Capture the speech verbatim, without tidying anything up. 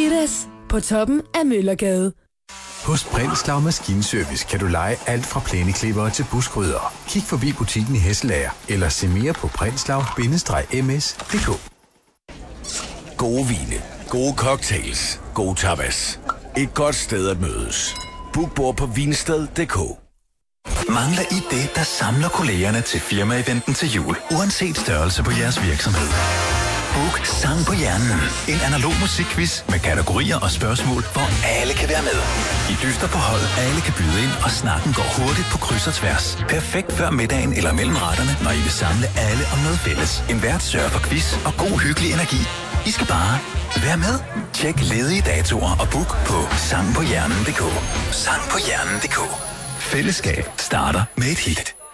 Adidas på toppen af Møllergade. Hos Brindslav Maskinservice kan du lege alt fra plæneklippere til buskrydder. Kig forbi butikken i Hesselager eller se mere på brindslav bindestreg m s punktum d k. Gode vine, gode cocktails, gode tapas. Et godt sted at mødes. Book bord på vinsted punktum d k. Mangler I det, der samler kollegerne til firma-eventen til jul, uanset størrelse på jeres virksomhed? Book Sang på Hjernen. En analog musikquiz med kategorier og spørgsmål, hvor alle kan være med. I dyster på hold, alle kan byde ind, og snakken går hurtigt på kryds og tværs. Perfekt før middagen eller mellem retterne, når I vil samle alle om noget fælles. En vært sørger for quiz og god hyggelig energi. I skal bare være med. Tjek ledige datoer og book på sang på hjernen punktum d k. sang på hjernen punktum d k. Fællesskab starter med et hit.